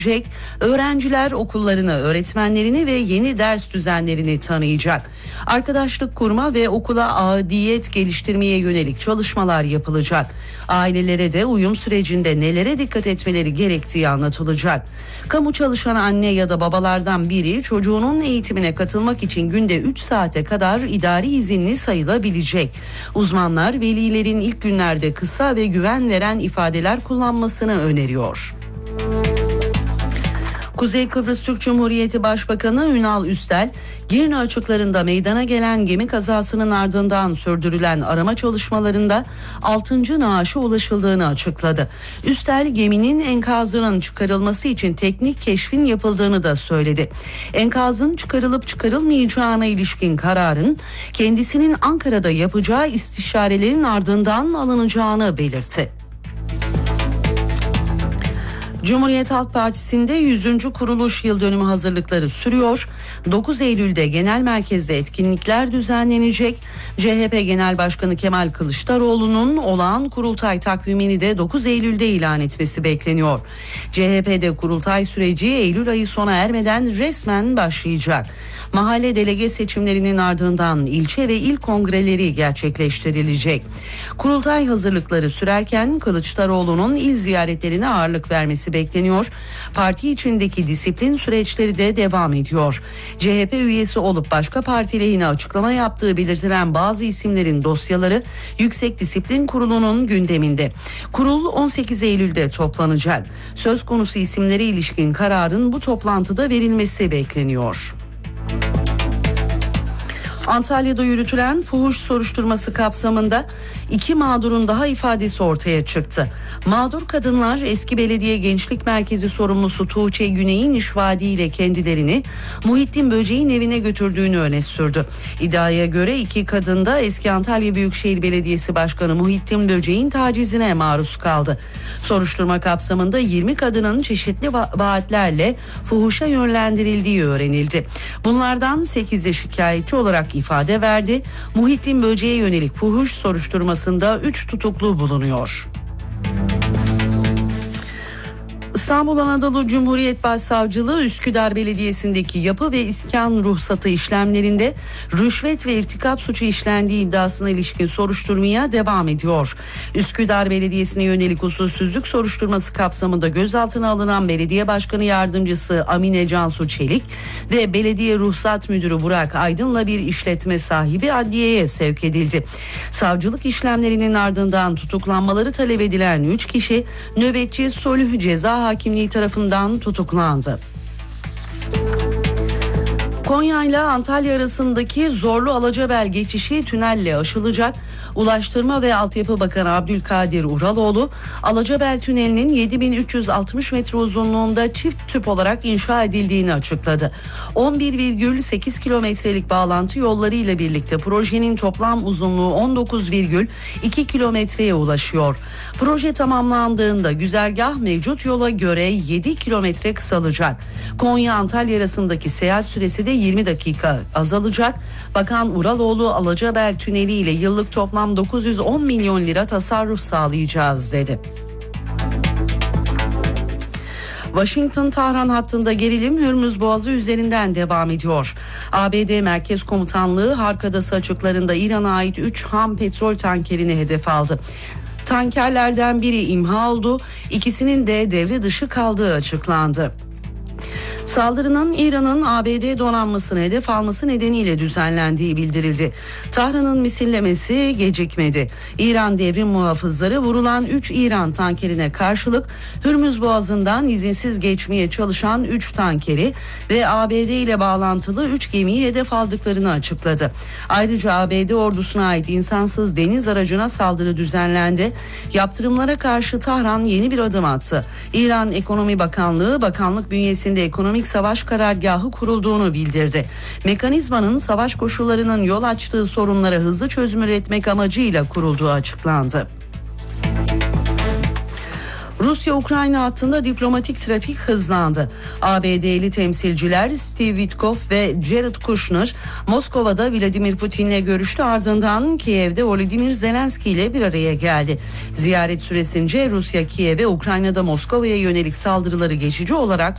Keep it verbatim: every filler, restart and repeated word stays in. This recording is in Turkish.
Öğrenciler okullarını, öğretmenlerini ve yeni ders düzenlerini tanıyacak. Arkadaşlık kurma ve okula aidiyet geliştirmeye yönelik çalışmalar yapılacak. Ailelere de uyum sürecinde nelere dikkat etmeleri gerektiği anlatılacak. Kamu çalışan anne ya da babalardan biri çocuğunun eğitimine katılmak için günde üç saate kadar idari izinli sayılabilecek. Uzmanlar velilerin ilk günlerde kısa ve güven veren ifadeler kullanmasını öneriyor. Kuzey Kıbrıs Türk Cumhuriyeti Başbakanı Ünal Üstel, Girne açıklarında meydana gelen gemi kazasının ardından sürdürülen arama çalışmalarında altıncı naaşa ulaşıldığını açıkladı. Üstel, geminin enkazının çıkarılması için teknik keşfin yapıldığını da söyledi. Enkazın çıkarılıp çıkarılmayacağına ilişkin kararın kendisinin Ankara'da yapacağı istişarelerin ardından alınacağını belirtti. Cumhuriyet Halk Partisi'nde yüzüncü kuruluş yıl dönümü hazırlıkları sürüyor. dokuz Eylül'de genel merkezde etkinlikler düzenlenecek. C H P Genel Başkanı Kemal Kılıçdaroğlu'nun olağan kurultay takvimini de dokuz Eylül'de ilan etmesi bekleniyor. C H P'de kurultay süreci Eylül ayı sona ermeden resmen başlayacak. Mahalle delege seçimlerinin ardından ilçe ve il kongreleri gerçekleştirilecek. Kurultay hazırlıkları sürerken Kılıçdaroğlu'nun il ziyaretlerine ağırlık vermesi bekleniyor. Parti içindeki disiplin süreçleri de devam ediyor. C H P üyesi olup başka parti lehine açıklama yaptığı belirtilen bazı isimlerin dosyaları Yüksek Disiplin Kurulu'nun gündeminde. Kurul on sekiz Eylül'de toplanacak. Söz konusu isimlere ilişkin kararın bu toplantıda verilmesi bekleniyor. Antalya'da yürütülen fuhuş soruşturması kapsamında iki mağdurun daha ifadesi ortaya çıktı. Mağdur kadınlar eski belediye gençlik merkezi sorumlusu Tuğçe Güney'in işvadiyle kendilerini Muhittin Böceğin evine götürdüğünü öne sürdü. İddiaya göre iki kadın da eski Antalya Büyükşehir Belediyesi Başkanı Muhittin Böceğin tacizine maruz kaldı. Soruşturma kapsamında yirmi kadının çeşitli va- vaatlerle fuhuşa yönlendirildiği öğrenildi. Bunlardan sekizi şikayetçi olarak ifade verdi. Muhittin Böceğe yönelik fuhuş soruşturmasında üç tutuklu bulunuyor. İstanbul Anadolu Cumhuriyet Başsavcılığı Üsküdar Belediyesi'ndeki yapı ve iskan ruhsatı işlemlerinde rüşvet ve irtikap suçu işlendiği iddiasına ilişkin soruşturmaya devam ediyor. Üsküdar Belediyesi'ne yönelik usulsüzlük soruşturması kapsamında gözaltına alınan Belediye Başkanı Yardımcısı Amine Cansu Çelik ve Belediye Ruhsat Müdürü Burak Aydın'la bir işletme sahibi adliyeye sevk edildi. Savcılık işlemlerinin ardından tutuklanmaları talep edilen üç kişi nöbetçi sulh ceza hakimliği tarafından tutuklandı. Konya ile Antalya arasındaki Zorlu Alacabel geçişi tünelle aşılacak. Ulaştırma ve Altyapı Bakanı Abdülkadir Uraloğlu, Alacabel Tüneli'nin yedi bin üç yüz altmış metre uzunluğunda çift tüp olarak inşa edildiğini açıkladı. on bir virgül sekiz kilometrelik bağlantı yolları ile birlikte projenin toplam uzunluğu on dokuz virgül iki kilometreye ulaşıyor. Proje tamamlandığında güzergah mevcut yola göre yedi kilometre kısalacak. Konya-Antalya arasındaki seyahat süresi de yirmi dakika azalacak. Bakan Uraloğlu, Alacabel Tüneli ile yıllık toplam dokuz yüz on milyon lira tasarruf sağlayacağız dedi. Washington-Tahran hattında gerilim Hürmüz Boğazı üzerinden devam ediyor. A B D Merkez Komutanlığı Harkadası açıklarında İran'a ait üç ham petrol tankerini hedef aldı. Tankerlerden biri imha oldu, ikisinin de devre dışı kaldığı açıklandı. Saldırının İran'ın A B D donanmasını hedef alması nedeniyle düzenlendiği bildirildi. Tahran'ın misillemesi gecikmedi. İran devrim muhafızları vurulan üç İran tankerine karşılık Hürmüz Boğazı'ndan izinsiz geçmeye çalışan üç tankeri ve A B D ile bağlantılı üç gemiyi hedef aldıklarını açıkladı. Ayrıca A B D ordusuna ait insansız deniz aracına saldırı düzenlendi. Yaptırımlara karşı Tahran yeni bir adım attı. İran Ekonomi Bakanlığı, bakanlık bünyesinde ekonomik savaş karargahı kurulduğunu bildirdi. Mekanizmanın savaş koşullarının yol açtığı sorunlara hızlı çözüm üretmek amacıyla kurulduğu açıklandı. Rusya-Ukrayna hattında diplomatik trafik hızlandı. A B D'li temsilciler Steve Witkoff ve Jared Kushner Moskova'da Vladimir Putin'le görüştü, ardından Kiev'de Volodymyr Zelenski ile bir araya geldi. Ziyaret süresince Rusya Kiev'e Ukrayna'da Moskova'ya yönelik saldırıları geçici olarak